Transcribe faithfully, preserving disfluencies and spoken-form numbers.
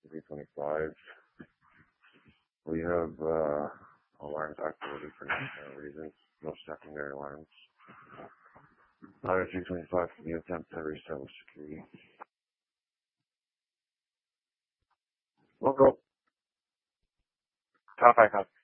three twenty-five. We have uh, alarms activated for no reasons, no secondary alarms. Highway three twenty-five, can you attempt to reestablish security? We'll go. Top icon.